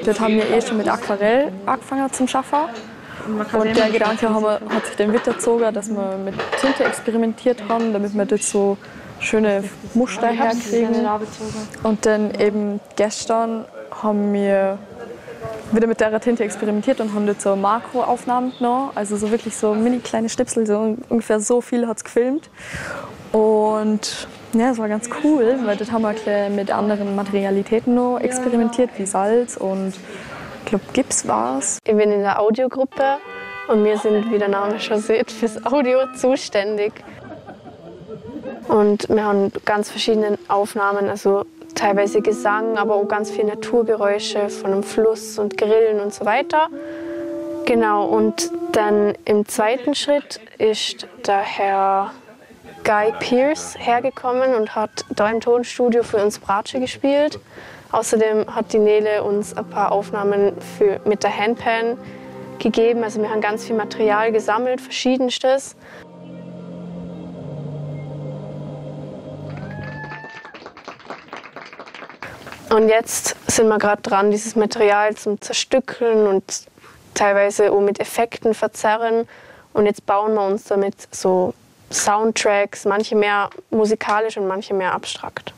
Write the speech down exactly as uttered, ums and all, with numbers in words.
dort haben wir eh schon mit Aquarell angefangen zum Schaffen. Und der Gedanke haben wir, hat sich dann weitergezogen, dass wir mit Tinte experimentiert haben, damit wir dort so schöne Muster herkriegen. Und dann eben gestern haben wir wieder mit der Tinte experimentiert und haben dort so Makroaufnahmen genommen. Also so wirklich so mini kleine Schnipsel, so ungefähr so viel hat es gefilmt. Und ja, das war ganz cool, weil dort haben wir mit anderen Materialitäten noch experimentiert, wie Salz und ich glaube Gips war es. Ich bin in der Audiogruppe und wir sind, wie der Name schon sieht, fürs Audio zuständig. Und wir haben ganz verschiedene Aufnahmen, also teilweise Gesang, aber auch ganz viele Naturgeräusche von einem Fluss und Grillen und so weiter. Genau, und dann im zweiten Schritt ist der Herr Guy Pearce hergekommen und hat da im Tonstudio für uns Bratsche gespielt. Außerdem hat die Nele uns ein paar Aufnahmen für, mit der Handpan gegeben. Also wir haben ganz viel Material gesammelt, verschiedenstes. Und jetzt sind wir gerade dran, dieses Material zum Zerstückeln und teilweise auch mit Effekten verzerren. Und jetzt bauen wir uns damit so Soundtracks, manche mehr musikalisch und manche mehr abstrakt.